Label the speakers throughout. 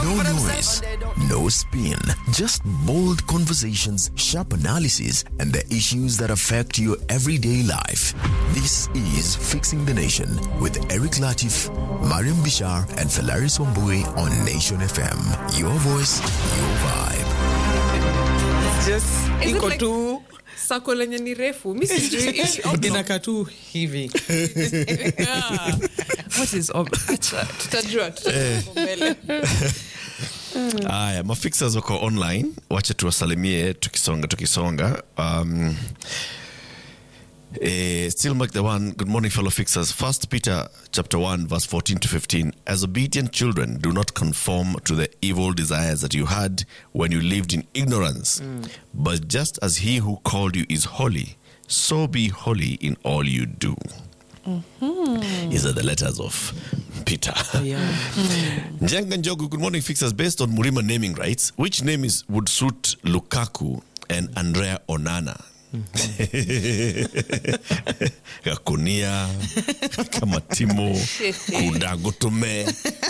Speaker 1: No noise, no spin, just bold conversations, sharp analysis, and the issues that affect your everyday life. This is Fixing the Nation with Eric Latif, Mariam Bishar, and Felaris Wambui on Nation FM. Your voice, your vibe.
Speaker 2: Just iko
Speaker 3: like
Speaker 2: tu
Speaker 3: sako lenye ni refu. Mimi sijui
Speaker 2: inakaa tu hivi.
Speaker 3: What is tutajua mbele.
Speaker 4: Aya, mafixers wako online. Wacha tuwasalimie tukisonga. Still make the one. Good morning, fellow fixers. 1 Peter chapter 1 verse 14 to 15. As obedient children, do not conform to the evil desires that you had when you lived in ignorance. But just as he who called you is holy, so be holy in all you do. These are the letters of Peter. Njenga Njogu, good morning, fixers. Based on Murima naming rights, which name would suit Lukaku and Andrea Onana? Gakunia, Kamatimo, Kudagotume.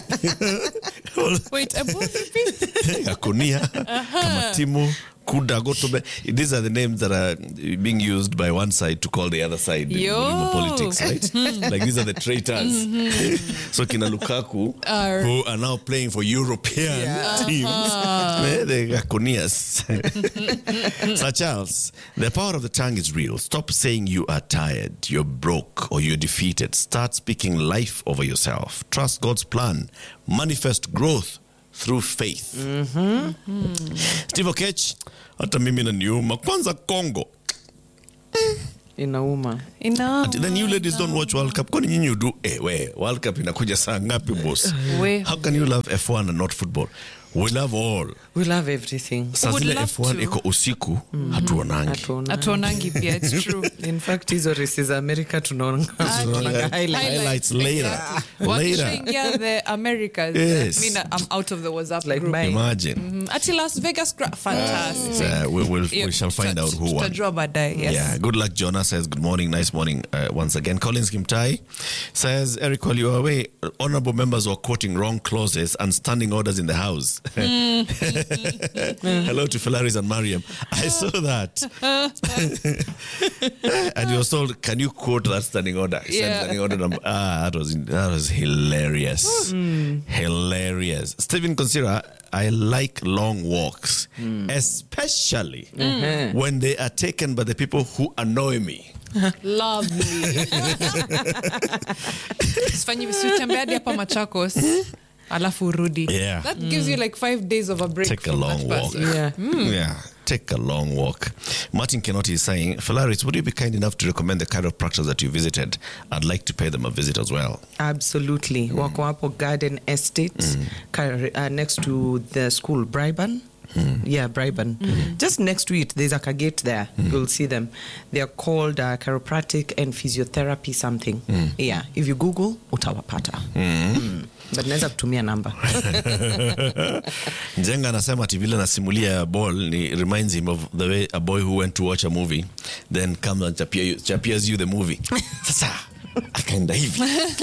Speaker 3: Wait, above repeat.
Speaker 4: Gakunia, Kamatimo, Kudagotume. These are the names that are being used by one side to call the other side in politics, right? Like these are the traitors. So Kina Lukaku, who are now playing for European teams, the Gakunias. Sir Charles, the power of the tongue is real. Stop saying you are tired, you're broke, or you're defeated. Start speaking life over yourself. Trust God's plan. Manifest growth through faith. Steve Okech, hata mimi na niuma. Kwanza Congo.
Speaker 2: Inauma.
Speaker 4: The new ladies don't watch World Cup. Kwani nyinyi do? World Cup inakuja saa ngapi, boss? How can you love F1 and not football? We love all.
Speaker 2: We love everything.
Speaker 4: Saa zile F1 iko usiku,
Speaker 3: hatuonangi pia, it's true.
Speaker 2: In fact, hizo races za America tunaona
Speaker 4: highlights later.
Speaker 3: Wakishaingia the Americas,
Speaker 4: Yes.
Speaker 3: I'm out of the WhatsApp
Speaker 2: Like
Speaker 3: group.
Speaker 2: mine.
Speaker 4: Imagine.
Speaker 3: Ati Las Vegas, fantastic.
Speaker 4: We shall find out who won.
Speaker 3: Tutajua baadaye, yes.
Speaker 4: Yeah, good luck. Jonah says, good morning, nice morning once again. Collins Kimtai says, Eric, while you are away, honorable members were quoting wrong clauses and standing orders in the house. Hello to Felaris and Mariam. I saw that. And you was told, can you quote that standing order? He said standing order number. That was hilarious. Hilarious. Stephen Consider, I like long walks, especially when they are taken by the people who annoy me.
Speaker 3: Lovely. Sifanyi visitembea hadi hapa Machakos. Alafu urudi.
Speaker 4: Yeah.
Speaker 3: That gives you like 5 days of a break.
Speaker 4: Take a long walk. Yeah. Take a long walk. Martin Kenoti is saying, Felaris, would you be kind enough to recommend the chiropractors that you visited? I'd like to pay them a visit as well.
Speaker 2: Absolutely. Wako hapo Garden Estate, next to the school, Briban. Yeah, Briban. Just next to it, there's a gate there. You'll see them. They are called chiropractic and physiotherapy something. Yeah, if you Google, utawapata. But naweza kutumia namba.
Speaker 4: Njenga anasema ati vile nasimulia ball ni reminds him of the way a boy who went to watch a movie then comes and chapiers you the movie. Sasa akaenda hivi.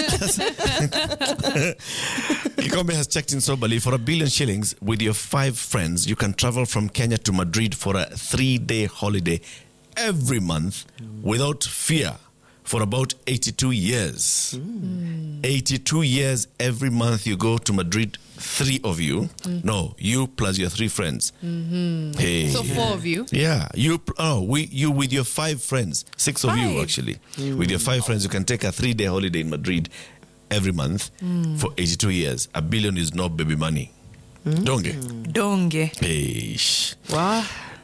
Speaker 4: Kikombe has checked in soberly. For $1 billion shillings with your 5 friends, you can travel from Kenya to Madrid for a 3-day holiday every month without fear. For about 82 years. 82 years every month you go to Madrid, 3 of you. No, you plus your 3 friends. Hey.
Speaker 3: So 4 of you.
Speaker 4: Yeah, you with your 5 friends. 6 of you actually. With your 5 friends, you can take a 3-day holiday in Madrid every month for 82 years. $1 billion is not baby money. Donge. Hey.
Speaker 3: Wow.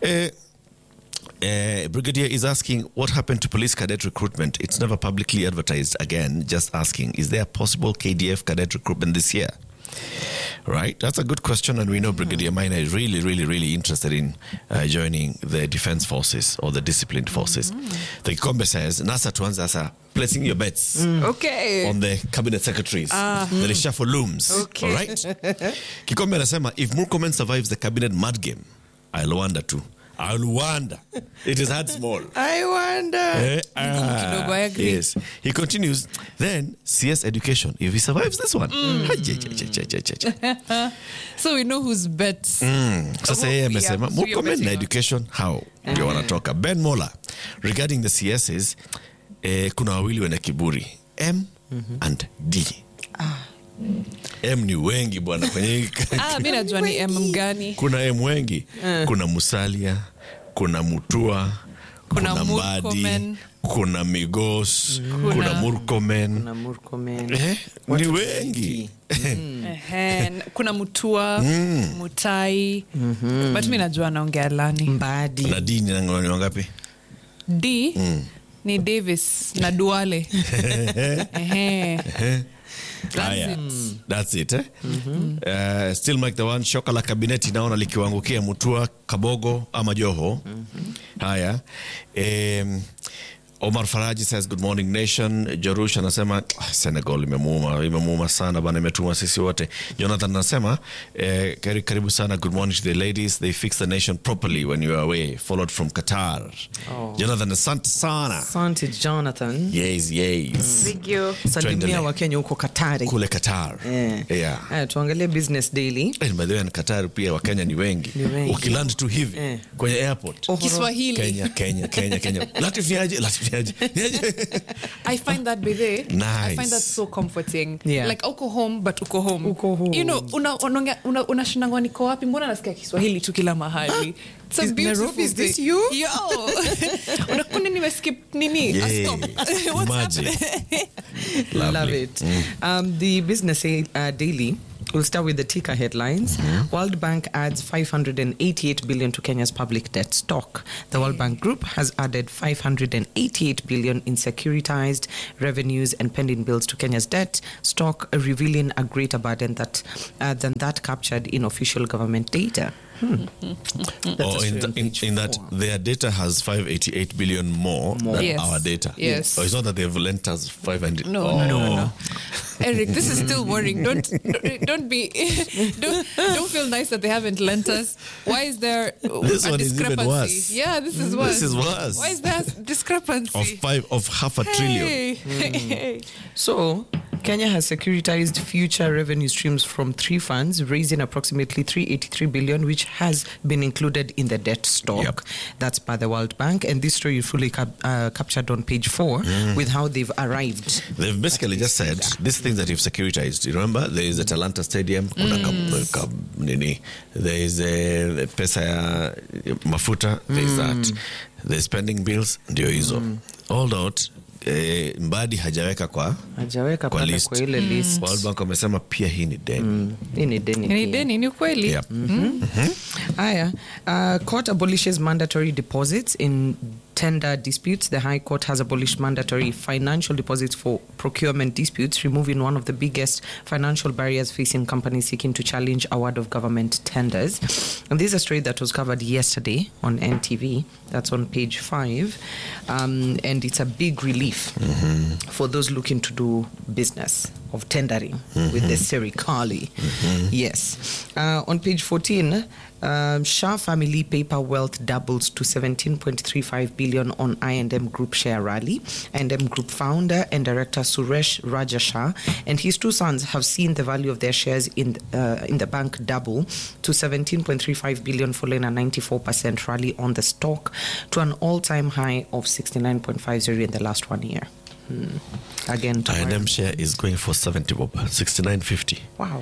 Speaker 4: Brigadier is asking, what happened to police cadet recruitment? It's never publicly advertised again. Just asking, is there a possible KDF cadet recruitment this year? Right, that's a good question, and we know Brigadier Minor is really, really, really interested in joining the defense forces or the disciplined forces. The Kikombe says, NASA tuanza placing your bets on the cabinet secretaries. The reshuffle looms.
Speaker 3: Okay.
Speaker 4: All right? Kikombe anasema, if Murkomen survives the cabinet mud game, I'll wonder too. I wonder. It is hard small.
Speaker 2: I wonder.
Speaker 3: Kidogo, I agree.
Speaker 4: Yes. He continues. Then CS education. If he survives this one.
Speaker 3: So we know whose bets.
Speaker 4: Sasa yeye amesema
Speaker 3: Yeah, so
Speaker 4: mukome na
Speaker 3: you're
Speaker 4: education how ndio wanatoka. Ben Mola regarding the CSs kuna wawili wenye kiburi M and D. M ni wengi bwana kwenye
Speaker 3: Mimi najua ni M gani.
Speaker 4: kuna M wengi. Kuna Musalia, kuna Mutua, kuna Mbadi,
Speaker 3: Murkomen,
Speaker 4: kuna Migos, kuna Murkomen.
Speaker 2: Na Murkomen.
Speaker 4: Ni wengi.
Speaker 3: kuna Mutua, Mutai. But mimi najua naongea Lani.
Speaker 2: Mbadi.
Speaker 4: Na D ni wangapi?
Speaker 3: D ni Davis na Duale. That's it. Still Mike the one. Shoka la kabineti naona likiwangukia Mutua, Kabogo ama Joho. Haya. Omar Faraji says good morning nation. Jorush anasema Senegal imemuuma sana bana, imetuma sisi wote. Jonathan anasema karibu sana, good morning to the ladies, they fix the nation properly when you are away, followed from Qatar. Jonathan, asante sana.
Speaker 2: Asante Jonathan.
Speaker 4: Yes.
Speaker 3: Thank you.
Speaker 2: Salimia wa Kenya huko Qatar.
Speaker 4: Kule Qatar. Yeah.
Speaker 2: Tuangalie Business Daily.
Speaker 4: By the way, in Qatar pia wa Kenya ni wengi. Ukiland tu hivi kwenye airport.
Speaker 3: Kiswahili.
Speaker 4: Kenya. Latif niaje.
Speaker 3: I find that
Speaker 4: Nice.
Speaker 3: I find that so comforting.
Speaker 2: Yeah.
Speaker 3: Like uko home but uko home.
Speaker 2: Home.
Speaker 3: You know, unashindangwa niko wapi, mbona nasikia Kiswahili tu kila mahali. It's a beautiful
Speaker 2: Nairobi, is this
Speaker 3: thing.
Speaker 2: you?
Speaker 3: Yo. Unakuna nimeskip nini?
Speaker 4: Yeah.
Speaker 3: Stop. What's
Speaker 4: Magic.
Speaker 3: happening?
Speaker 2: Love it. The Business Daily. We'll start with the ticker headlines. World Bank adds 588 billion to Kenya's public debt stock. The World Bank Group has added 588 billion in securitized revenues and pending bills to Kenya's debt stock, revealing a greater burden than that captured in official government data.
Speaker 4: In that their data has 588 billion more than
Speaker 3: Yes.
Speaker 4: our data.
Speaker 3: Yes.
Speaker 4: It's not that they've lent us 500.
Speaker 3: No. Eric, this is still worrying. Don't feel nice that they haven't lent us. Why is there
Speaker 4: This
Speaker 3: a
Speaker 4: one is even
Speaker 3: discrepancy?
Speaker 4: worse.
Speaker 3: Yeah, this is worse.
Speaker 4: This is worse.
Speaker 3: Why is there a discrepancy?
Speaker 4: Of half a trillion.
Speaker 3: Hey.
Speaker 2: So, Kenya has securitized future revenue streams from 3 funds, raising approximately 383 billion, which has been included in the debt stock.
Speaker 4: Yep.
Speaker 2: That's by the World Bank. And this story is fully captured on page 4 with how they've arrived.
Speaker 4: They've basically just said these things that you've securitized. You remember, there is a Talanta Stadium, there is a pesa ya mafuta, there is that, there's spending bills, ndio hizo. Although Mbadi hajaweka kwa
Speaker 2: Kwa
Speaker 4: list.
Speaker 2: kwa ile list.
Speaker 4: World Bank wamesema pia hii ni deni.
Speaker 2: Hii ni deni
Speaker 3: Ni
Speaker 2: pia.
Speaker 3: deni, ni kweli.
Speaker 4: Yep.
Speaker 2: Aya, court abolishes mandatory deposits in tender disputes. The High Court has abolished mandatory financial deposits for procurement disputes, removing one of the biggest financial barriers facing companies seeking to challenge award of government tenders. And this is a story that was covered yesterday on NTV. That's on page 5. And it's a big relief for those looking to do business of tendering with the serikali. Yes. On page 14, Shah family paper wealth doubles to 17.35 billion on I&M Group share rally. I&M Group founder and director Suresh Rajashah and his 2 sons have seen the value of their shares in the bank double to 17.35 billion, following a 94% rally on the stock to an all-time high of 69.50 in the last 1 year. Again,
Speaker 4: I&M share is going for 69.50.
Speaker 2: Wow.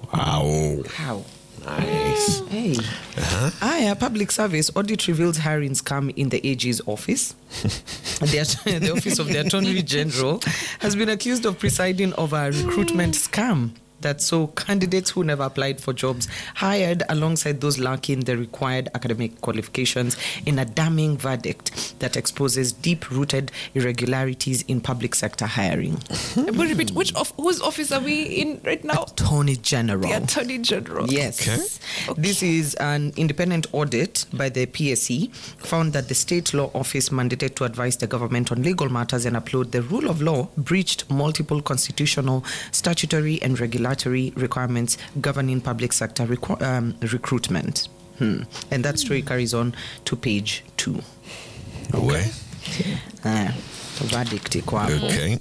Speaker 2: How?
Speaker 4: Nice.
Speaker 2: Hey. A public service audit reveals hiring scam in the AG's office. The office of the Attorney General has been accused of presiding over a recruitment scam that saw candidates who never applied for jobs hired alongside those lacking the required academic qualifications in a damning verdict that exposes deep-rooted irregularities in public sector hiring.
Speaker 3: But repeat, whose office are we in right now?
Speaker 2: Attorney General.
Speaker 3: The Attorney General.
Speaker 2: Yes.
Speaker 4: Okay.
Speaker 2: This is an independent audit by the PSC found that the state law office mandated to advise the government on legal matters and uphold the rule of law breached multiple constitutional, statutory and regulatory requirements governing public sector recruitment. And that story carries on to page 2.
Speaker 3: Okay.
Speaker 2: Verdict iko hapo.
Speaker 3: Okay.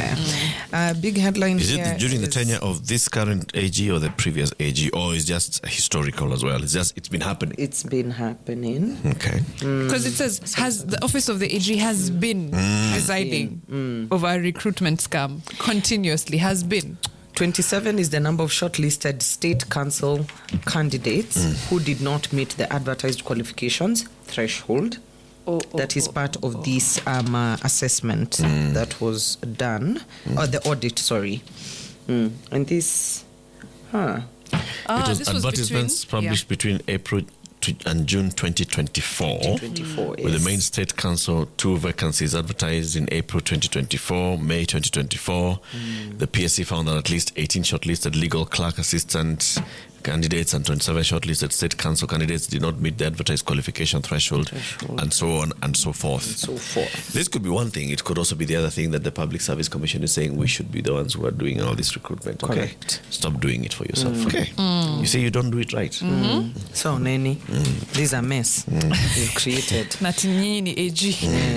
Speaker 2: Big headline
Speaker 3: Is
Speaker 2: here
Speaker 3: it during the
Speaker 2: is-
Speaker 3: tenure of this current AG or the previous AG, or is just historical as well? It's been happening.
Speaker 2: It's been happening.
Speaker 3: Okay.
Speaker 5: Because it says, has the office of the AG has been presiding over a recruitment scam continuously, has been.
Speaker 2: 27 is the number of shortlisted state council candidates who did not meet the advertised qualifications threshold. That is part of this assessment that was done, or the audit, sorry. And this,
Speaker 3: It was
Speaker 5: this was
Speaker 3: advertisements
Speaker 5: between-
Speaker 3: published between April and June 2024.
Speaker 2: 24,
Speaker 3: With the
Speaker 2: yes.
Speaker 3: main state council, 2 vacancies advertised in April 2024, May 2024. The PSC found that at least 18 shortlisted legal clerk assistant candidates and 27 shortlisted state council candidates did not meet the advertised qualification threshold, and so on and so forth.
Speaker 2: so forth.
Speaker 3: This could be one thing. It could also be the other thing that the Public Service Commission is saying we should be the ones who are doing all this recruitment. Okay.
Speaker 2: Correct.
Speaker 3: Stop doing it for yourself. Okay. You say you don't do it right.
Speaker 2: So, Neni, this is a mess you've created.
Speaker 5: Natinyini AG.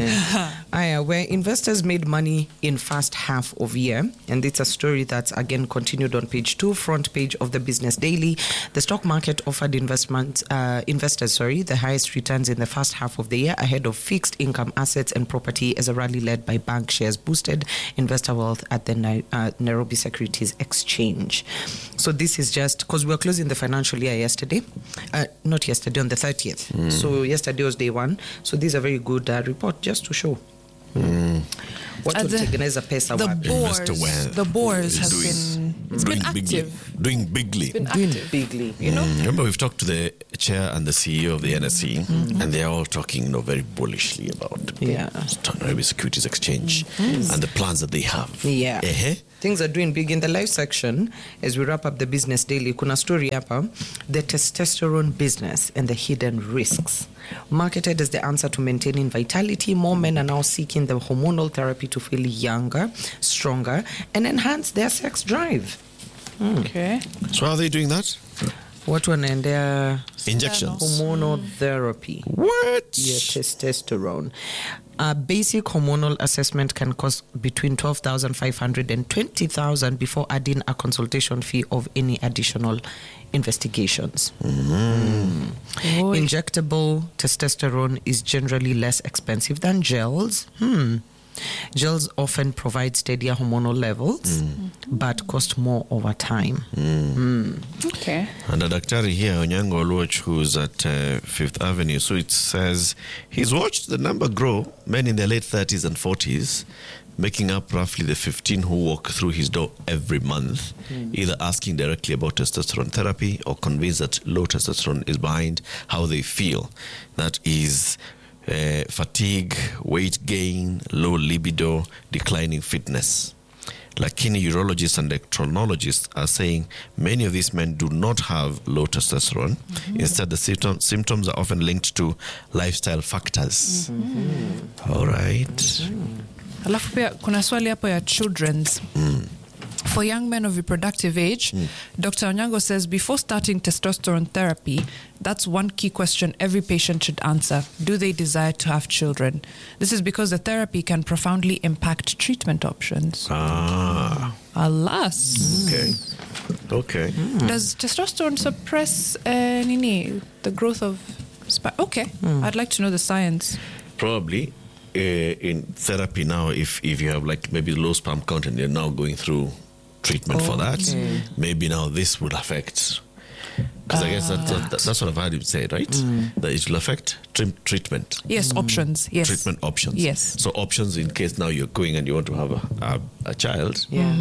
Speaker 2: Where investors made money in first half of year, and it's a story that's again continued on page 2, front page of the Business Daily. The stock market offered investors the highest returns in the first half of the year ahead of fixed income assets and property, as a rally led by bank shares boosted investor wealth at the Nairobi Securities Exchange. So this is just because we're closing the financial year yesterday, not yesterday, on the 30th. So yesterday was day 1. So this is a very good report just to show what will tengeneza pesa wapi.
Speaker 3: Investor wealth
Speaker 5: The boars have
Speaker 3: doing-
Speaker 5: been, it's
Speaker 3: doing
Speaker 5: been
Speaker 3: bigly.
Speaker 5: active.
Speaker 3: Doing bigly.
Speaker 5: Been
Speaker 2: Doing
Speaker 5: active.
Speaker 2: bigly.
Speaker 5: You know?
Speaker 3: Remember, we've talked to the chair and the CEO of the NSE, and they're all talking, very bullishly about Nairobi Securities Exchange and the plans that they have.
Speaker 2: Yeah.
Speaker 3: Uh-huh.
Speaker 2: Things are doing big. In the live section, as we wrap up the Business Daily, kuna story hapa, the testosterone business and the hidden risks. Marketed as the answer to maintaining vitality, more men are now seeking the hormonal therapy to feel younger, stronger, and enhance their sex drive.
Speaker 5: Okay.
Speaker 3: So how are they doing that?
Speaker 2: Watu wanaendea
Speaker 3: Injections.
Speaker 2: hormonal therapy.
Speaker 3: What?
Speaker 2: Yeah, testosterone. A basic hormonal assessment can cost between 12,500 and 20,000 before adding a consultation fee of any additional investigations.
Speaker 5: Oi.
Speaker 2: Injectable testosterone is generally less expensive than gels. Gels often provide steadier hormonal levels, but cost more over time.
Speaker 5: Okay.
Speaker 3: And a daktari here, Onyango Oluoch, who's at 5th Avenue, so it says he's watched the number grow, men in their late 30s and 40s, making up roughly the 15 who walk through his door every month, either asking directly about testosterone therapy or convinced that low testosterone is behind how they feel. That is fatigue, weight gain, low libido, declining fitness. Lakini urologists and endocrinologists are saying many of these men do not have low testosterone. Instead, the symptoms are often linked to lifestyle factors. All right.
Speaker 5: Alafu pia kuna swali hapo ya children's. For young men of reproductive age, Dr. Onyango says before starting testosterone therapy, that's one key question every patient should answer. Do they desire to have children? This is because the therapy can profoundly impact treatment options.
Speaker 3: Ah,
Speaker 5: Alas.
Speaker 3: okay.
Speaker 5: Does testosterone suppress the growth of Okay. I'd like to know the science.
Speaker 3: Probably in therapy now, if you have like maybe low sperm count and you're now going through treatment for that, maybe now this would affect. Because I guess that's what I've heard him say, right? That it will affect treatment.
Speaker 5: Yes, options. Yes.
Speaker 3: Treatment options.
Speaker 5: Yes.
Speaker 3: So options in case now you're going and you want to have a child.
Speaker 2: Yeah.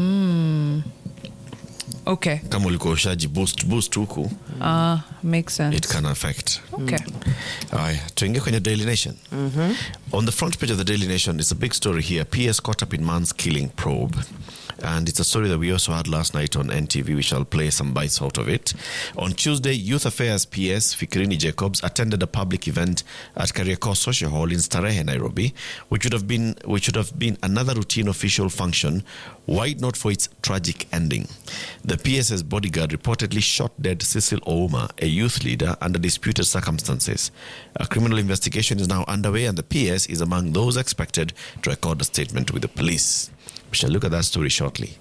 Speaker 5: Okay.
Speaker 3: Kama ulikuwa ushaji boost huku,
Speaker 5: Makes sense.
Speaker 3: it can affect.
Speaker 5: Okay.
Speaker 3: Aya, tuingie kwenye Daily Nation. On the front page of the Daily Nation, it's a big story here. PS caught up in man's killing probe. And it's a story that we also had last night on NTV. We shall play some bites out of it. On Tuesday, Youth Affairs PS Fikirini Jacobs attended a public event at Kariakoo Social Hall in Starehe, Nairobi, which would have been another routine official function, were it not for its tragic ending. The PS's bodyguard reportedly shot dead Cecil Ouma, a youth leader, under disputed circumstances. A criminal investigation is now underway, and the PS is among those expected to record a statement with the police. We shall look at that story shortly.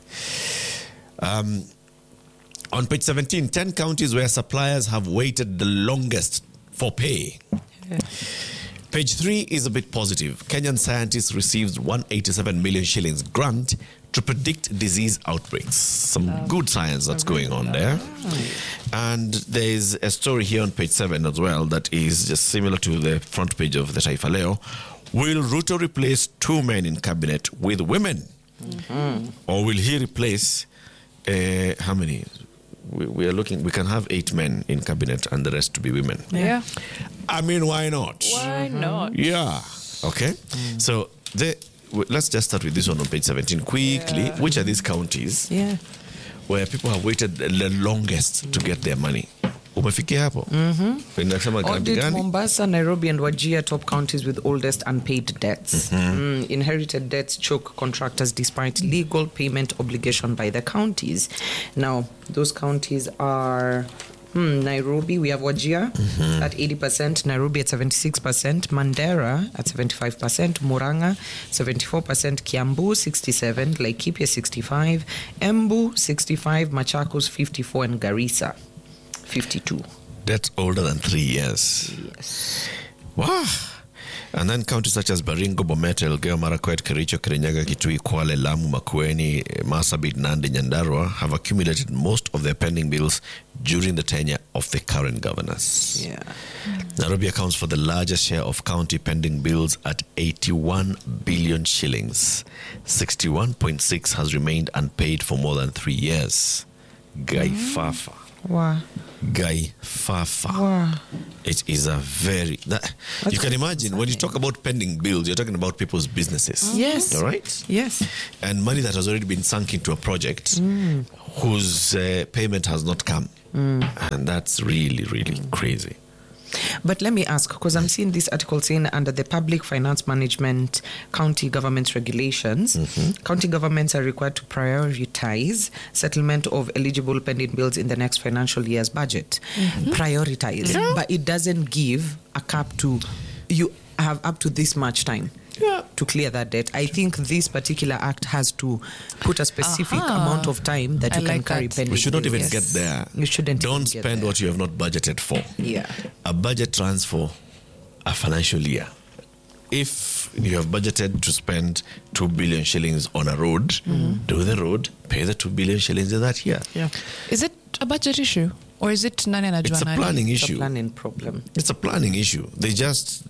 Speaker 3: On page 17, 10 counties where suppliers have waited the longest for pay. Yeah. Page 3 is a bit positive. Kenyan scientists received 187 million shillings grant to predict disease outbreaks. Some good science that's going on there. And there's a story here on page 7 as well that is just similar to the front page of the Taifa Leo. Will Ruto replace 2 men in cabinet with women? Or will he replace how many? We are looking, we can have 8 men in cabinet and the rest to be women.
Speaker 5: Yeah.
Speaker 3: I mean, why not?
Speaker 5: Why not?
Speaker 3: Yeah. Okay. So let's just start with this one on page 17 quickly. Yeah. Which are these counties where people have waited the longest to get their money? Umefikia hapo?
Speaker 2: Audit Mombasa, Nairobi and Wajir, top counties with oldest unpaid debts. Inherited debts choke contractors despite legal payment obligation by the counties. Now, those counties are Nairobi, we have Wajir at 80%, Nairobi at 76%, Mandera at 75%, Murang'a 74%, Kiambu 67%, Laikipia 65%, Embu 65%, Machakos 54%, and Garissa 52.
Speaker 3: That's older than 3 years.
Speaker 2: Yes.
Speaker 3: Wow. And then counties such as Baringo, Bomet, Elgeyo Marakwet, Kericho, Kirinyaga, Kitui, Kwale, Lamu, Makueni, Marsabit, Nandi, Nyandarua have accumulated most of their pending bills during the tenure of the current governors.
Speaker 2: Yeah.
Speaker 3: Nairobi accounts for the largest share of county pending bills at 81 billion shillings. 61.6 has remained unpaid for more than 3 years. Guy Fafa.
Speaker 2: Wow.
Speaker 3: Guy Fafa.
Speaker 2: Wow.
Speaker 3: It is a very... you can imagine, when you talk about pending bills, you're talking about people's businesses.
Speaker 2: Yes.
Speaker 3: All right?
Speaker 2: Yes.
Speaker 3: And money that has already been sunk into a project whose payment has not come. And that's really, really crazy.
Speaker 2: But let me ask, because I'm seeing this article saying under the Public Finance Management County Government Regulations, county governments are required to prioritize settlement of eligible pending bills in the next financial year's budget. Prioritize. Yeah. But it doesn't give a cap to, you have up to this much time to clear that debt. I think this particular act has to put a specific amount of time that you can carry pending.
Speaker 3: We should not even get there.
Speaker 2: You shouldn't.
Speaker 3: Don't spend what you have not budgeted for.
Speaker 2: Yeah.
Speaker 3: A budget runs for a financial year. If you have budgeted to spend 2 billion shillings on a road, do the road, pay the 2 billion shillings in that year.
Speaker 5: Yeah. Is it a budget issue? Or is it nani anajua?
Speaker 3: It's a planning issue.
Speaker 2: It's a planning problem.
Speaker 3: It's a planning issue. They just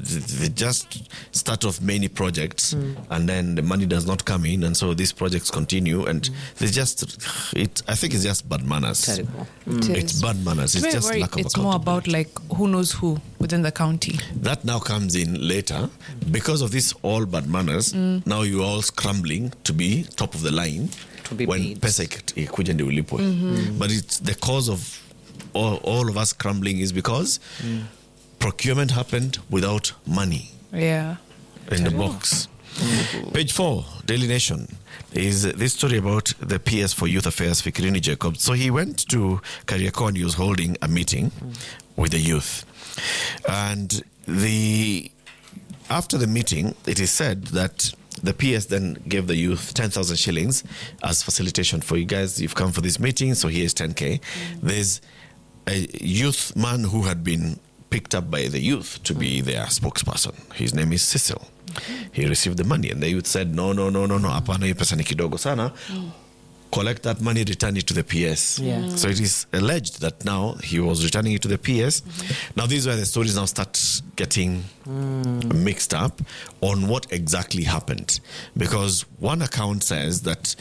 Speaker 3: start off many projects and then the money does not come in, and so these projects continue, and they just I think it's just bad manners.
Speaker 2: Terrible.
Speaker 3: It's bad manners. It's just lack of accountability.
Speaker 5: It's more about like who knows who within the county.
Speaker 3: That now comes in later because of this all bad manners. Now you're all scrambling to be top of the line when pesa ikuja ndio ulipwe. But it's the cause of all of us scrambling is because procurement happened without money in the box. Page 4, Daily Nation, is this story about the PS for Youth Affairs, Fikirini Jacobs. So he went to Kariakoo and he was holding a meeting with the youth. And after the meeting, it is said that the PS then gave the youth 10,000 shillings as facilitation for you guys. You've come for this meeting, so here's 10K. There's a youth man who had been picked up by the youth to be their spokesperson. His name is Cecil. He received the money, and the youth said, no, hapana, hiyo pesa ni kidogo sana. Collect that money, return it to the PS. So it is alleged that now he was returning it to the PS. Now these are the stories now start getting mixed up on what exactly happened. Because one account says that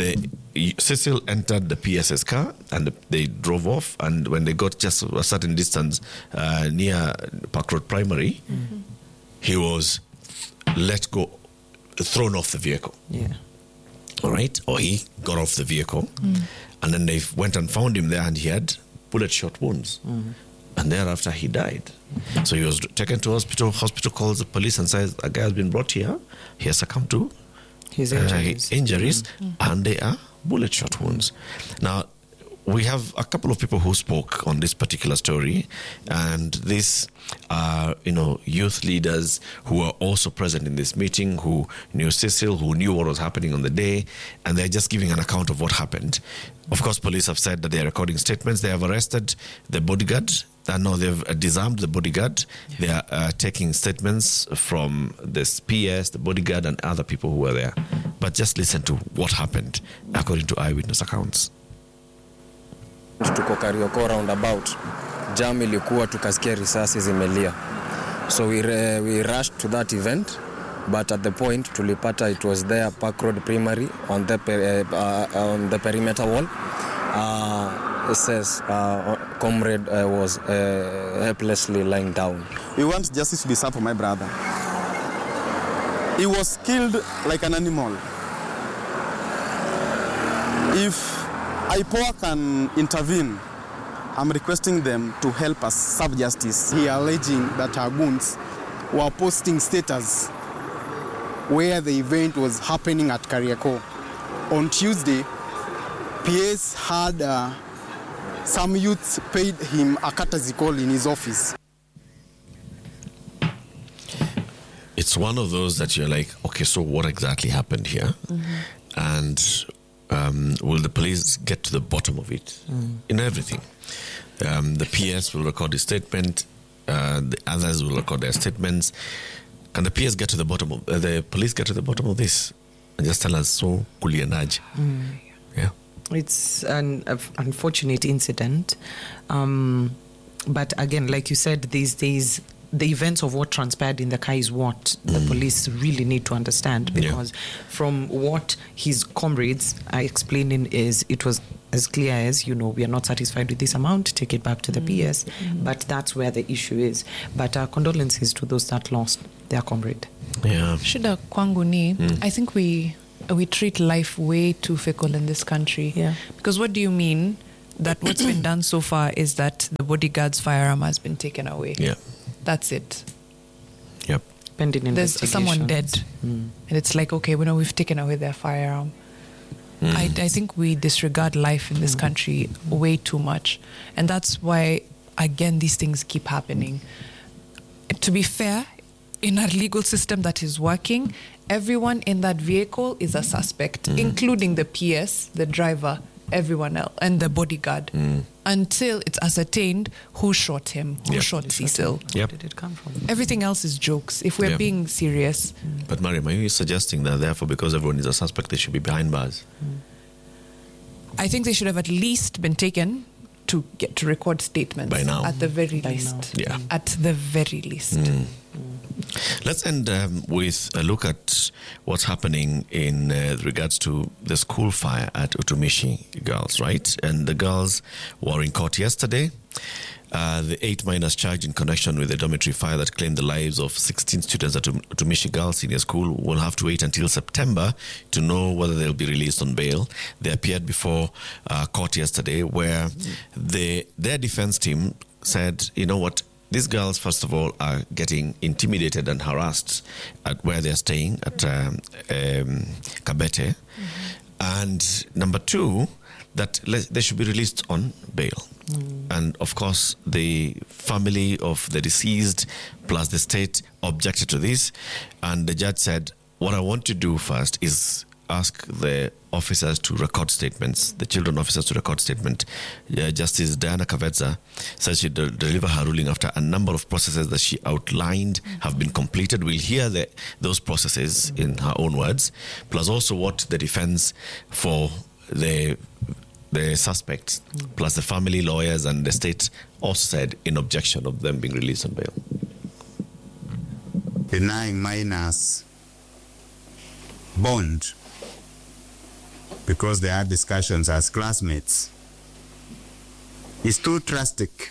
Speaker 3: Cecil entered the PS's car and they drove off, and when they got just a certain distance near Park Road Primary, he was let go, thrown off the vehicle. All right, or he got off the vehicle, and then they went and found him there, and he had bullet shot wounds. And thereafter, he died. So he was taken to hospital. Hospital calls the police and says, a guy has been brought here. He has succumbed to
Speaker 2: His injuries.
Speaker 3: And they are bullet shot wounds. Now, we have a couple of people who spoke on this particular story, and these are, youth leaders who are also present in this meeting, who knew Cecil, who knew what was happening on the day, and they're just giving an account of what happened. Of course, police have said that they are recording statements. They have arrested the bodyguard. They've disarmed the bodyguard. They are taking statements from this PS, the bodyguard, and other people who were there. But just listen to what happened according to eyewitness accounts.
Speaker 6: Tuko Karioko roundabout, jam ilikuwa, tukasikia risasi zimelia, so we rushed to that event, but at the point tulipata it was there Park Road Primary on the perimeter wall. It says comrade was helplessly lying down.
Speaker 7: We want justice to be served for my brother. He was killed like an animal. If IPOA can intervene, I'm requesting them to help us serve justice. He alleging that our goons were posting status where the event was happening at Kariako. On Tuesday, PS had some youths paid him a courtesy call in his office.
Speaker 3: It's one of those that you're like, okay, so what exactly happened here? And will the police get to the bottom of it in everything? The PS will record his statement. The others will record their statements. Can the PS get to the bottom of the police get to the bottom of this and just tell us so kulienaj? Yeah,
Speaker 2: it's an unfortunate incident, but again, like you said, these days the events of what transpired in the car is what the police really need to understand, because from what his comrades are explaining is it was as clear as, we are not satisfied with this amount, take it back to the PS, but that's where the issue is. But our condolences to those that lost their comrade.
Speaker 3: Yeah.
Speaker 5: Shida kwangu ni, I think we treat life way too fickle in this country.
Speaker 2: Yeah.
Speaker 5: Because what do you mean that what's been done so far is that the bodyguard's firearm has been taken away?
Speaker 3: Yeah.
Speaker 5: That's it.
Speaker 3: Yep.
Speaker 2: Pending
Speaker 5: There's
Speaker 2: investigation.
Speaker 5: someone dead. And it's like, okay, we've taken away their firearm. I think we disregard life in this country way too much. And that's why, again, these things keep happening. To be fair, in our legal system that is working, everyone in that vehicle is a suspect, including the PS, the driver, everyone else, and the bodyguard, until it's ascertained who shot him, who shot Cecil.
Speaker 2: Where did it come from?
Speaker 5: Everything else is jokes, if we're being serious.
Speaker 3: But Mariam, are you suggesting that therefore because everyone is a suspect, they should be behind bars?
Speaker 5: I think they should have at least been taken to get to record statements.
Speaker 3: By now.
Speaker 5: At the very least.
Speaker 3: Yeah.
Speaker 5: At the very least.
Speaker 3: Let's end with a look at what's happening in regards to the school fire at Utumishi girls, right? And the girls were in court yesterday. The 8 minors charged in connection with the dormitory fire that claimed the lives of 16 students at Utumishi Girls Senior School will have to wait until September to know whether they'll be released on bail. They appeared before court yesterday where their defense team said, you know what, these girls, first of all, are getting intimidated and harassed at where they're staying at Kabete. And number two, that they should be released on bail. And of course, the family of the deceased plus the state objected to this. And the judge said, what I want to do first is ask the officers to record statements, the children officers to record statement. Justice Diana Kavetza says she deliver her ruling after a number of processes that she outlined have been completed. We'll hear those processes in her own words, plus also what the defense for the suspects, plus the family lawyers and the state also said in objection of them being released on bail.
Speaker 8: Denying minors bond because they had discussions as classmates is too drastic.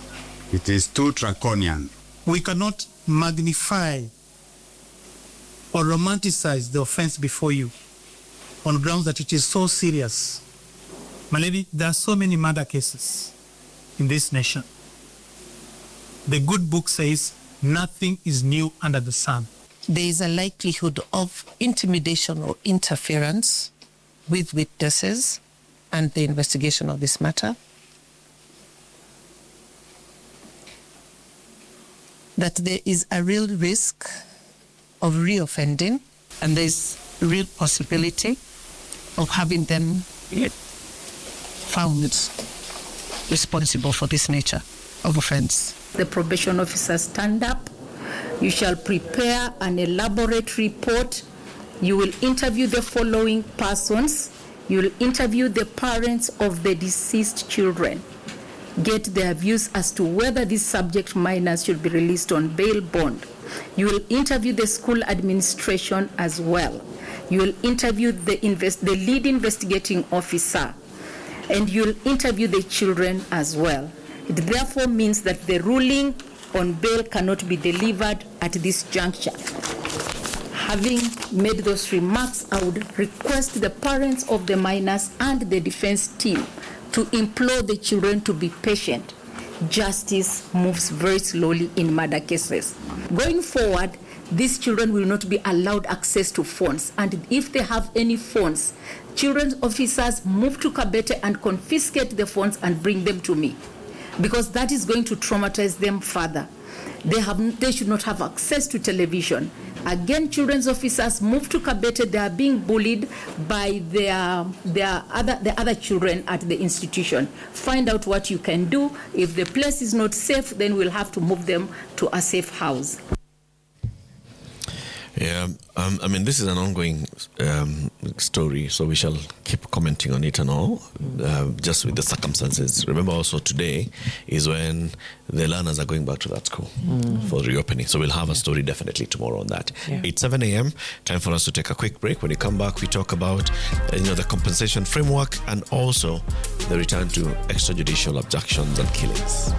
Speaker 8: It is too draconian.
Speaker 9: We cannot magnify or romanticize the offense before you on grounds that it is so serious. My lady, there are so many murder cases in this nation. The good book says nothing is new under the sun.
Speaker 10: There is a likelihood of intimidation or interference with witnesses and the investigation of this matter. That there is a real risk of reoffending, and there's real possibility of having them found responsible for this nature of offense.
Speaker 11: The probation officer stand up. You shall prepare an elaborate report. You will interview the following persons. You will interview the parents of the deceased children. Get their views as to whether these subject minors should be released on bail bond. You will interview the school administration as well. You will interview the lead investigating officer, and you will interview the children as well. It therefore means that the ruling on bail cannot be delivered at this juncture. Having made those remarks, I would request the parents of the minors and the defense team to implore the children to be patient. Justice moves very slowly in murder cases. Going forward, these children will not be allowed access to phones, and if they have any phones, children's officers move to Kabete and confiscate the phones and bring them to me, because that is going to traumatize them further. They should not have access to television. Again, children's officers move to Kabete. They are being bullied by the other children at the institution. Find out what you can do. If the place is not safe, then we'll have to move them to a safe house.
Speaker 3: Yeah, I mean, this is an ongoing story, so we shall keep commenting on it and all, just with the circumstances. Remember also today is when the learners are going back to that school for reopening. So we'll have a story definitely tomorrow on that. Yeah. It's 7 a.m., time for us to take a quick break. When we come back, we talk about the compensation framework and also the return to extrajudicial abductions and killings.